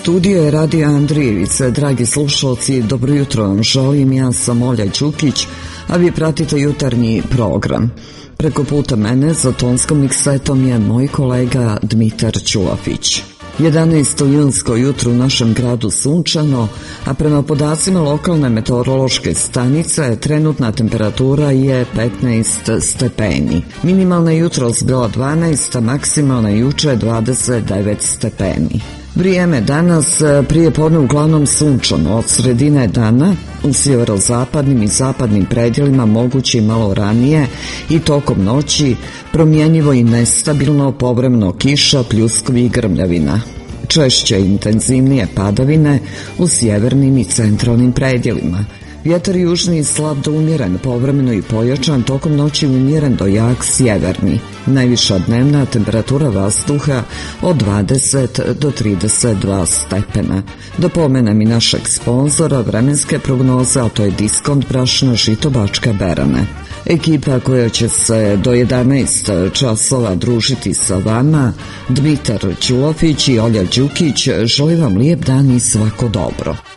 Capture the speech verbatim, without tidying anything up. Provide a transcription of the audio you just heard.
Studio je Radio Andrijevice. Dragi slušalci, dobro jutro vam želim. Ja sam Olja Đukić, a vi pratite jutarnji program. Preko puta mene za tonskom miksetom je moj kolega Dmitar Ćulafić. jedanaesto junsko jutro u našem gradu sunčano, a prema podacima lokalne meteorološke stanice trenutna temperatura je petnaest stepeni. Minimalna jutros bila dvanaest, a maksimalna juče dvadeset devet stepeni. Vrijeme danas prije podne uglavnom sunčano, od sredine dana u sjeverozapadnim i zapadnim predjelima moguće i malo ranije i tokom noći promjenjivo i nestabilno, povremeno kiša, pljuskovi i grmljavina. Češće i intenzivnije padavine u sjevernim i centralnim predjelima. Vjetar južni slab do umjeren, povremeno i pojačan, tokom noći umjeren do jak sjeverni. Najviša dnevna temperatura vazduha od dvadeset do trideset dva stepena. Da pomenem i našeg sponzora vremenske prognoze, a to je Diskont brašna žito Bačka Berane. Ekipa koja će se do jedanaest časova družiti sa vama, Dmitar Ćulafić i Olja Đukić, želi vam lijep dan i svako dobro.